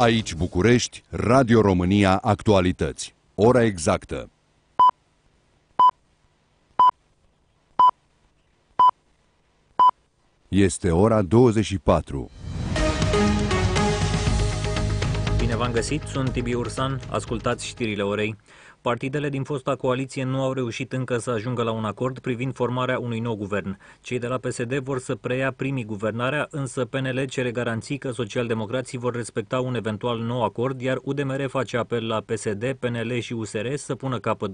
Aici București, Radio România Actualități. Ora exactă. Este ora 24. Bine v-am găsit, sunt Tibi Ursan, ascultați știrile orei. Partidele din fosta coaliție nu au reușit încă să ajungă la un acord privind formarea unui nou guvern. Cei de la PSD vor să preia primii guvernarea, însă PNL cere garanții că socialdemocrații vor respecta un eventual nou acord, iar UDMR face apel la PSD, PNL și USR să pună capăt